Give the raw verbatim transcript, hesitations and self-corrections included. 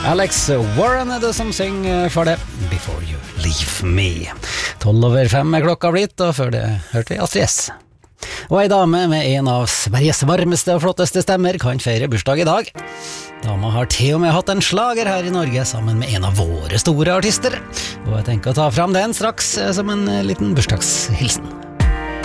Alex Warren er det som synger for det Before You Leave Me. Tolv over fem er klokka blitt, og før det hørte vi Astrid S. Og ei dame med en av Sveriges varmeste og flotteste stemmer kan feire bursdag i dag. Dama har til og med hatt en slager her i Norge sammen med en av våre store artister. Og jeg tenker å ta fram den straks som en liten bursdagshilsen.